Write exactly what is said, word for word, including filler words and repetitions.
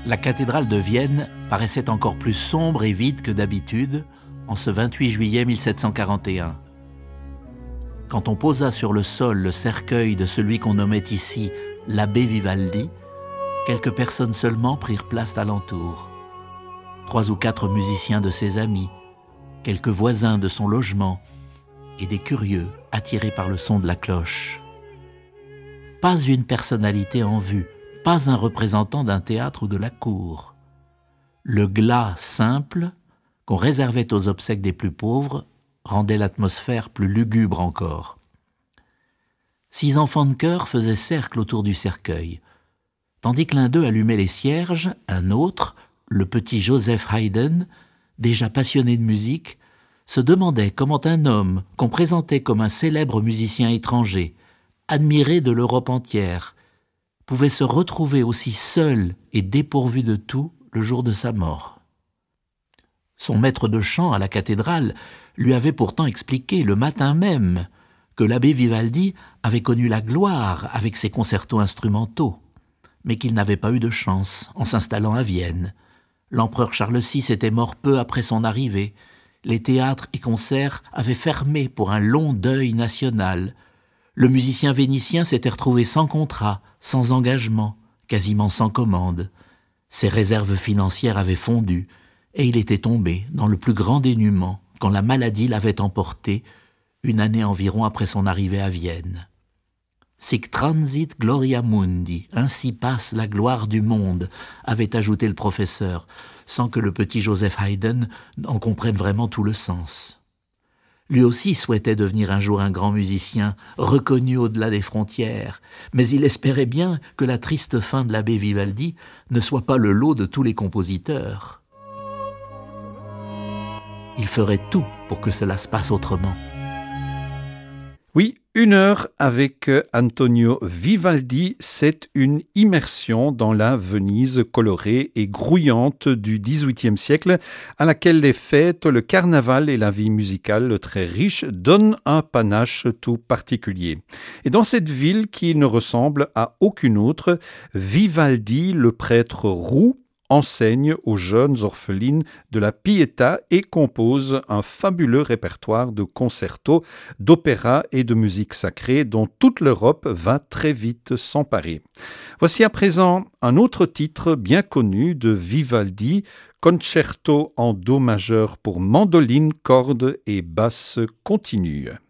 La cathédrale de Vienne paraissait encore plus sombre et vide que d'habitude en ce vingt-huit juillet mille sept cent quarante et un. Quand on posa sur le sol le cercueil de celui qu'on nommait ici l'abbé Vivaldi, quelques personnes seulement prirent place alentour. Trois ou quatre musiciens de ses amis, quelques voisins de son logement et des curieux attirés par le son de la cloche. Pas une personnalité en vue, pas un représentant d'un théâtre ou de la cour. Le glas simple, qu'on réservait aux obsèques des plus pauvres, rendait l'atmosphère plus lugubre encore. Six enfants de chœur faisaient cercle autour du cercueil. Tandis que l'un d'eux allumait les cierges, un autre, le petit Joseph Haydn, déjà passionné de musique, se demandait comment un homme qu'on présentait comme un célèbre musicien étranger, admiré de l'Europe entière, pouvait se retrouver aussi seul et dépourvu de tout le jour de sa mort. Son maître de chant à la cathédrale lui avait pourtant expliqué le matin même que l'abbé Vivaldi avait connu la gloire avec ses concertos instrumentaux, mais qu'il n'avait pas eu de chance en s'installant à Vienne. L'empereur Charles six était mort peu après son arrivée. Les théâtres et concerts avaient fermé pour un long deuil national. Le musicien vénitien s'était retrouvé sans contrat, sans engagement, quasiment sans commande. Ses réserves financières avaient fondu, et il était tombé dans le plus grand dénuement quand la maladie l'avait emporté, une année environ après son arrivée à Vienne. Sic transit gloria mundi, ainsi passe la gloire du monde, avait ajouté le professeur, sans que le petit Joseph Haydn en comprenne vraiment tout le sens. Lui aussi souhaitait devenir un jour un grand musicien, reconnu au-delà des frontières, mais il espérait bien que la triste fin de l'abbé Vivaldi ne soit pas le lot de tous les compositeurs. Il ferait tout pour que cela se passe autrement. Oui, une heure avec Antonio Vivaldi, c'est une immersion dans la Venise colorée et grouillante du dix-huitième siècle, à laquelle les fêtes, le carnaval et la vie musicale très riche donnent un panache tout particulier. Et dans cette ville qui ne ressemble à aucune autre, Vivaldi, le prêtre roux, enseigne aux jeunes orphelines de la Pietà et compose un fabuleux répertoire de concertos, d'opéras et de musique sacrée dont toute l'Europe va très vite s'emparer. Voici à présent un autre titre bien connu de Vivaldi, Concerto en do majeur pour mandoline, cordes et basse continue.